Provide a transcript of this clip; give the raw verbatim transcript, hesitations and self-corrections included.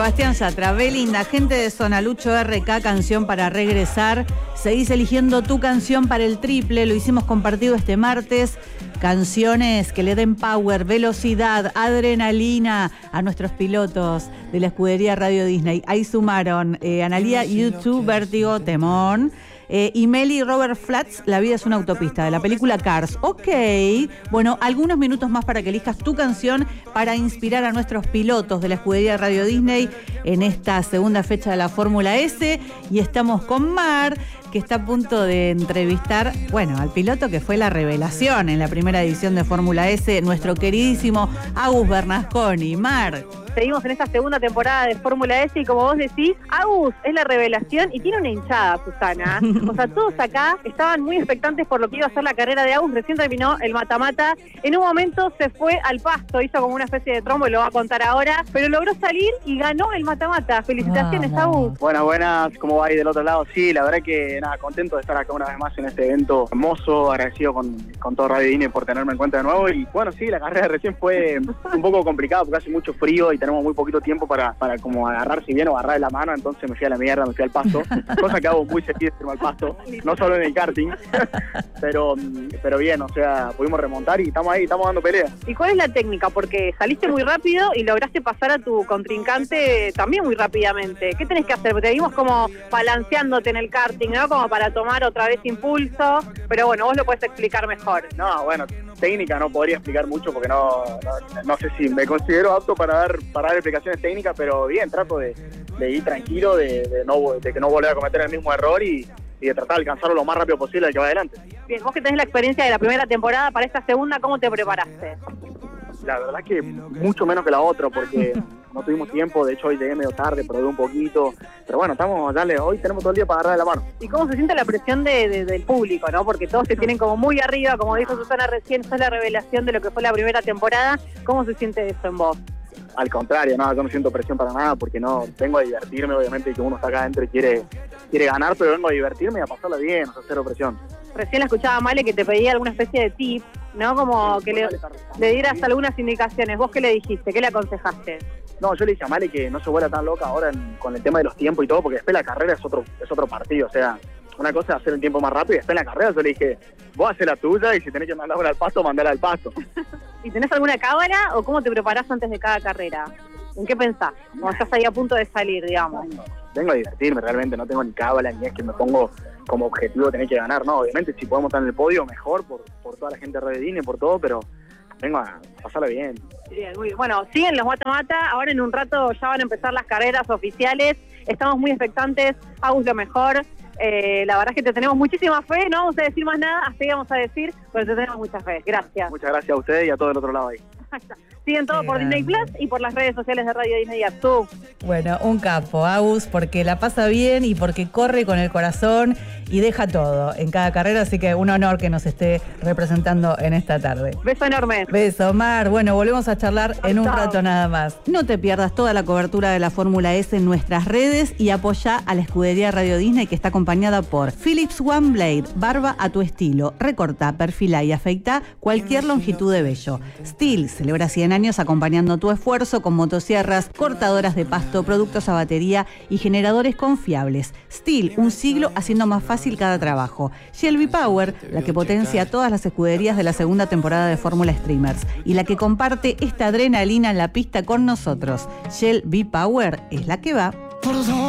Sebastián Yatra, Belinda, gente de Sonalucho R K, canción para regresar. Seguís eligiendo tu canción para el triple, lo hicimos compartido este martes. Canciones que le den power, velocidad, adrenalina a nuestros pilotos de la escudería Radio Disney. Ahí sumaron eh, Analía, YouTube, Vértigo, Temón. Eh, y Meli y Robert Flats, La vida es una autopista, de la película Cars. Ok, bueno, algunos minutos más para que elijas tu canción para inspirar a nuestros pilotos de la escudería Radio Disney en esta segunda fecha de la Fórmula S. Y estamos con Mar, que está a punto de entrevistar, bueno, al piloto que fue la revelación en la primera edición de Fórmula S, nuestro queridísimo Agus Bernasconi. Mar. Seguimos en esta segunda temporada de Fórmula S y como vos decís, Agus es la revelación y tiene una hinchada, Susana. O sea, todos acá estaban muy expectantes por lo que iba a ser la carrera de Agus. Recién terminó el mata-mata. En un momento se fue al pasto, hizo como una especie de trombo y lo va a contar ahora, pero logró salir y ganó el mata-mata. Felicitaciones, Vamos. Agus. Buenas, buenas, ¿cómo va ahí del otro lado? Sí, la verdad que nada, contento de estar acá una vez más en este evento hermoso, agradecido con, con todo Radio Disney por tenerme en cuenta de nuevo. Y bueno, sí, la carrera recién fue un poco complicada porque hace mucho frío y tenemos muy poquito tiempo para, para como agarrarse bien o agarrar de la mano, entonces me fui a la mierda, me fui al pasto, cosa que hago muy seguido al pasto, no solo en el karting, pero, pero bien, o sea, pudimos remontar y estamos ahí, estamos dando pelea. ¿Y cuál es la técnica? Porque saliste muy rápido y lograste pasar a tu contrincante también muy rápidamente. ¿Qué tenés que hacer? Te vimos como balanceándote en el karting, ¿no? Como para tomar otra vez impulso, pero bueno, vos lo podés explicar mejor. No, bueno, técnica no podría explicar mucho porque no, no, no sé si me considero apto para dar, para dar explicaciones técnicas, pero bien, trato de, de ir tranquilo, de, de, no, de que no volver a cometer el mismo error y, y de tratar de alcanzarlo lo más rápido posible al que va adelante. Bien, vos que tenés la experiencia de la primera temporada, para esta segunda, ¿cómo te preparaste? La verdad que mucho menos que la otra porque no tuvimos tiempo, de hecho hoy llegué medio tarde, probé un poquito, pero bueno, estamos, dale, hoy tenemos todo el día para agarrar de la mano. ¿Y cómo se siente la presión de, de, del público, no? Porque todos se tienen como muy arriba, como dijo Susana recién, esa es la revelación de lo que fue la primera temporada. ¿Cómo se siente eso en vos? Al contrario, no, yo no siento presión para nada porque no, vengo a divertirme, obviamente que uno está acá adentro y quiere, quiere ganar, pero vengo a divertirme y a pasarla bien, o sea, cero presión. Recién la escuchaba Male que te pedía alguna especie de tip, ¿no? Como que le, le dieras algunas indicaciones. ¿Vos qué le dijiste? ¿Qué le aconsejaste? No, yo le dije a Male que no se vuelva tan loca ahora en, con el tema de los tiempos y todo, porque después la carrera es otro, es otro partido, o sea, una cosa es hacer el tiempo más rápido y después en la carrera yo le dije, vos haces la tuya y si tenés que mandarla al pasto, mandala al pasto. ¿Y tenés alguna cábala o cómo te preparás antes de cada carrera? ¿En qué pensás? Cuando estás ahí a punto de salir, digamos. Vengo a divertirme realmente, no tengo ni cábala, ni es que me pongo como objetivo tener que ganar, no, obviamente si podemos estar en el podio, mejor, por, por toda la gente de Radio Disney, por todo, pero vengo a pasarla bien. Bien, muy bien. Bueno, siguen los mata-mata, ahora en un rato ya van a empezar las carreras oficiales, estamos muy expectantes, Agus lo mejor. Eh, la verdad es que te tenemos muchísima fe, no vamos a decir más nada, hasta ahí vamos a decir, pero te tenemos mucha fe. Gracias. Muchas gracias a ustedes y a todo el otro lado ahí. Siguen todo por Disney Plus y por las redes sociales de Radio Disney App. Tú. Bueno, un capo, Agus, porque la pasa bien y porque corre con el corazón y deja todo en cada carrera, así que un honor que nos esté representando en esta tarde. Beso enorme. Beso, Mar. Bueno, volvemos a charlar en un Chao. rato nada más. No te pierdas toda la cobertura de la Fórmula S en nuestras redes y apoya a la escudería Radio Disney, que está acompañada por Philips One Blade, barba a tu estilo. Recorta, perfila y afeita cualquier longitud de vello. Stihl celebra cien años acompañando tu esfuerzo con motosierras, cortadoras de pasto, productos a batería y generadores confiables. Stihl, un siglo haciendo más fácil cada trabajo. Shell V-Power, la que potencia a todas las escuderías de la segunda temporada de Fórmula Streamers y la que comparte esta adrenalina en la pista con nosotros. Shell V-Power es la que va.